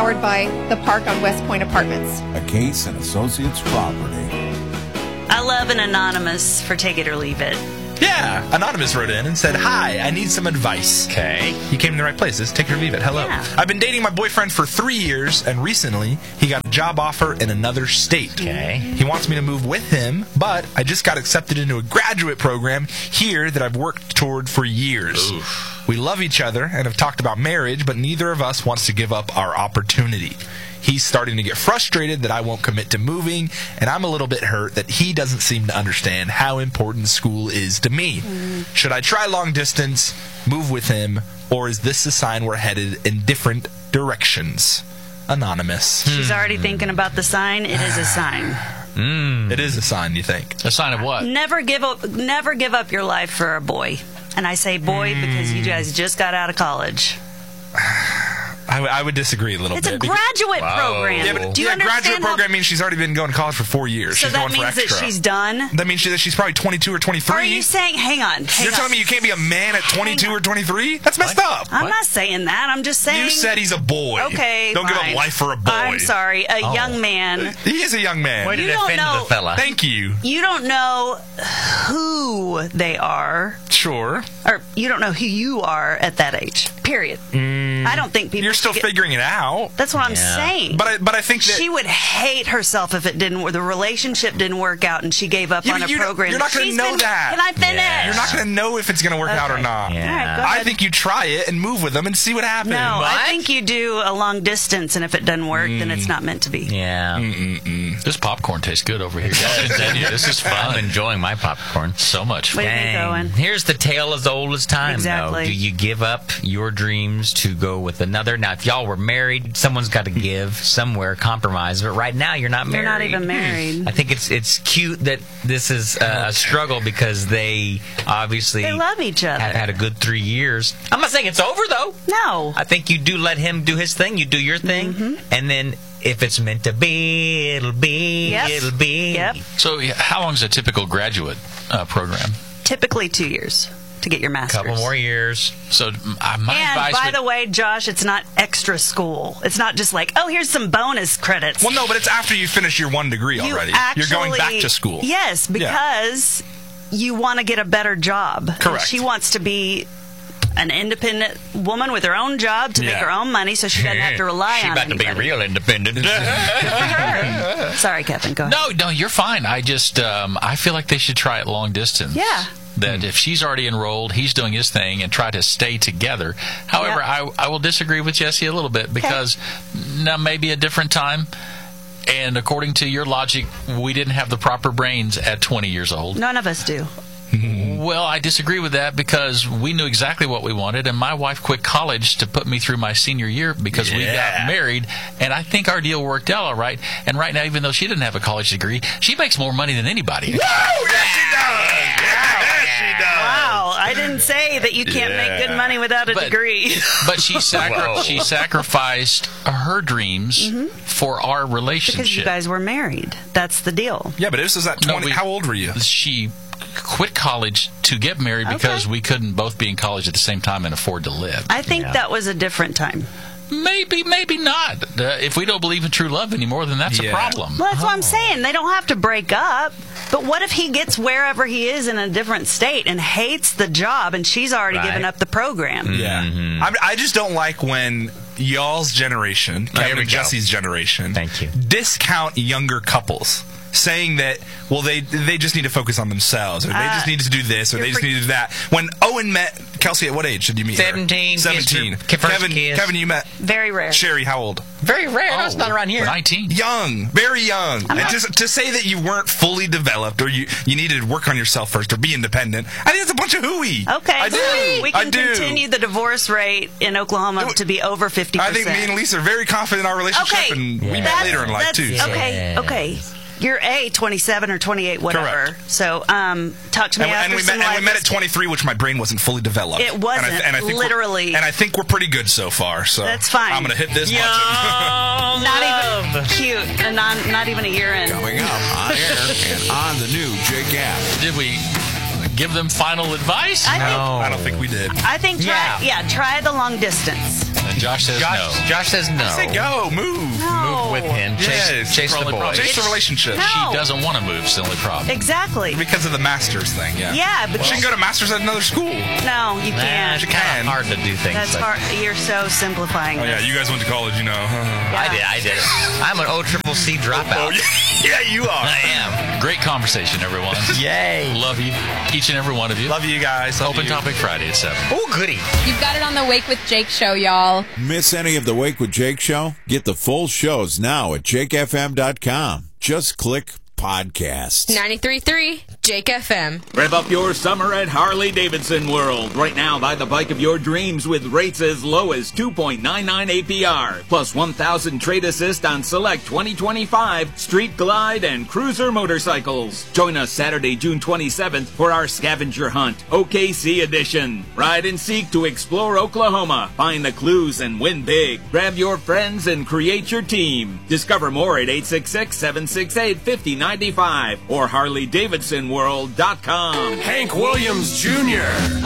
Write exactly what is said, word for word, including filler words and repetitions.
powered by The Park on West Point Apartments. A Case and Associates property. I love an anonymous for take it or leave it. Yeah, Anonymous wrote in and said, "Hi, I need some advice." Okay. You came to the right place. This is take it or leave it. Hello. Yeah. I've been dating my boyfriend for three years, and recently he got a job offer in another state. Okay. He wants me to move with him, but I just got accepted into a graduate program here that I've worked toward for years. Oof. We love each other and have talked about marriage, but neither of us wants to give up our opportunity. He's starting to get frustrated that I won't commit to moving, and I'm a little bit hurt that he doesn't seem to understand how important school is to me. Mm. Should I try long distance, move with him, or is this a sign we're headed in different directions? Anonymous. She's already thinking about the sign. It is a sign. Mm. It is a sign, you think? A sign of what? Never give up. Never give up your life for a boy. And I say boy mm. because you guys just got out of college. I, w- I would disagree a little it's bit. It's a graduate wow. program. Yeah, but Do you yeah, understand graduate how... program means she's already been going to college for four years. So she's that going means for extra. that she's done? That means she, that she's probably twenty-two or twenty-three. Are you saying, hang on, hang You're on. telling me you can't be a man at twenty-two or twenty-three? That's messed what? up. I'm what? not saying that. I'm just saying... You said he's a boy. Okay, Don't fine. give up life for a boy. I'm sorry. A Oh. young man. He is a young man. Way to You don't defend know- the fella. Thank you. You don't know who they are, Sure. or you don't know who you are at that age. Period. Mm, I don't think people... You're still get, figuring it out. That's what I'm Yeah. saying. But I, but I think that... She would hate herself if it didn't, the relationship didn't work out and she gave up Yeah, on but a you don't- program. you're not gonna She's know been- that. Can I finish? Yeah. You're not going to know if it's going to work out or Okay. not. Yeah. All right, go I ahead. think you try it and move with them and see what happens. No, I What? think you do a long distance, and if it doesn't work, then it's not meant to be. Yeah. Mm-mm-mm. This popcorn tastes good over here. This is fun. I'm enjoying my popcorn so much. Wait a minute, Dang. Owen. Here's the tale as old as time, Exactly. though. Do you give up your dreams to go with another? Now, if y'all were married, someone's got to give somewhere, compromise. But right now, you're not married. You're not even married. I think it's it's cute that this is uh, a struggle because they obviously They love each other. had, had a good three years. I'm not saying it's over, though. No. I think you do let him do his thing. You do your thing. Mm-hmm. And then if it's meant to be, it'll be. Yep. It'll be. Yep. So, yeah, how long is a typical graduate uh, program? Typically two years to get your master's. Couple more years. So, uh, my And advice by would, the way, Josh, it's not extra school. It's not just like, oh, here's some bonus credits. Well, no, but it's after you finish your one degree You already. actually, You're going back to school. Yes, because you want to get a better job. And Correct. she wants to be an independent woman with her own job to make Yeah. her own money so she doesn't have to rely She on about to be anybody. real independent. Good for her. Sorry, Kevin, go ahead. no, no, you're fine. I just, um, I feel like they should try it long distance. Yeah. That if she's already enrolled, he's doing his thing, and try to stay together. However, Yep. I, I will disagree with Jesse a little bit because now maybe a different time. And according to your logic, we didn't have the proper brains at twenty years old. None of us do. Well, I disagree with that because we knew exactly what we wanted, and my wife quit college to put me through my senior year because we Yeah. got married, and I think our deal worked out all right. And right now, even though she didn't have a college degree, she makes more money than anybody. Oh, yes, she does. Yes, she does. Wow, I didn't say that you can't make good money without a But- degree. But she sacri- Whoa. she sacrificed her dreams for our relationship. Because you guys were married. That's the deal. Yeah, but this was at No, twenty. we- How old were you? She quit college to get married because Okay. we couldn't both be in college at the same time and afford to live. I think Yeah. that was a different time. Maybe, maybe not. Uh, if we don't believe in true love anymore, then that's Yeah. a problem. Well, that's what I'm saying. They don't have to break up. But what if he gets wherever he is in a different state and hates the job and she's already Right. given up the program? Yeah. I, I just don't like when y'all's generation, There Kevin we and go. Jesse's generation, Thank you. discount younger couples. Saying that, well, they they just need to focus on themselves, or they Uh, just need to do this, or you're they just for- need to do that. When Owen met Kelsey, at what age did you meet her? Seventeen. Seventeen. Kissed her first Kevin, kiss. Kevin, you met Very rare. Sherry. How old? Very rare. That's Oh, not around here. nineteen. Young, very young. I'm And not- just to say that you weren't fully developed, or you you needed to work on yourself first, or be independent, I think that's a bunch of hooey. Okay, I do. so we I can do. continue the divorce rate in Oklahoma to be over fifty I percent. think me and Lisa are very confident in our relationship, Okay, and we met that's- later in life that's- too. Okay, Yeah. okay. You're A, twenty-seven or twenty-eight, whatever. Correct. So, um, talk to me And, after and we some met, and we live met at listing. twenty-three, which my brain wasn't fully developed. It wasn't, and I, and I think we're- literally. And I think we're pretty good so far. So That's fine. I'm gonna hit this button. Not even cute, and not, not even a year in. Coming up on air and on the new Jake app. Did we give them final advice? I think, No. I don't think we did. I think try, Yeah. yeah, try the long distance. And Josh says Josh, no. Josh says no. Say go, move. No. Move with him. Chase, Yes. chase the Probably, boy. probably. Chase the relationship. No. She doesn't want to move. It's the only problem. Exactly. Because of the master's thing, yeah. Yeah, but She can go to master's at another school. no, you Nah, can't. it's kind of hard to do things. That's but hard. You're so simplifying. Oh, yeah, this. you guys went to college, you know. I did. I did it. I'm an O triple C dropout. Oh, yeah, you are. I am. Great conversation, everyone. Yay. Love you, each and every one of you. Love you guys. Love Open you. Topic Friday at seven. Oh, goody. You've got it on the Wake with Jake show, y'all. Miss any of the Wake with Jake show? Get the full shows now at jake f m dot com. Just click podcasts. ninety-three point three Jake F M. Rev up your summer at Harley-Davidson World. Right now, buy the bike of your dreams with rates as low as two point nine nine A P R, plus one thousand trade assist on select twenty twenty-five Street Glide and Cruiser motorcycles. Join us Saturday, June twenty-seventh for our scavenger hunt, O K C edition. Ride and seek to explore Oklahoma, find the clues and win big. Grab your friends and create your team. Discover more at eight six six, seven six eight, five oh nine five or harley davidson world dot com. Hank Williams Junior